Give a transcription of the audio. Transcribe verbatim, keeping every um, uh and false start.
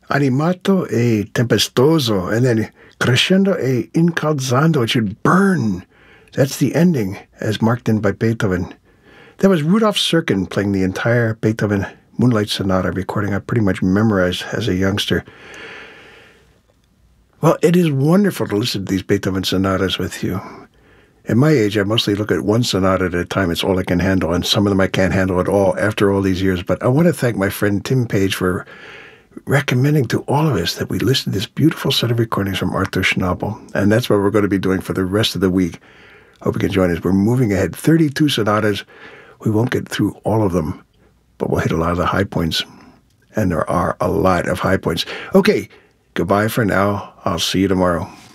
animato e tempestoso, and then crescendo e incalzando. It should burn. That's the ending, as marked in by Beethoven. That was Rudolf Serkin playing the entire Beethoven Moonlight Sonata, recording I pretty much memorized as a youngster. Well, it is wonderful to listen to these Beethoven sonatas with you. At my age, I mostly look at one sonata at a time. It's all I can handle, and some of them I can't handle at all after all these years. But I want to thank my friend Tim Page for recommending to all of us that we listen to this beautiful set of recordings from Arthur Schnabel. And that's what we're going to be doing for the rest of the week. Hope you can join us. We're moving ahead. thirty-two sonatas. We won't get through all of them, but we'll hit a lot of the high points. And there are a lot of high points. Okay, goodbye for now. I'll see you tomorrow.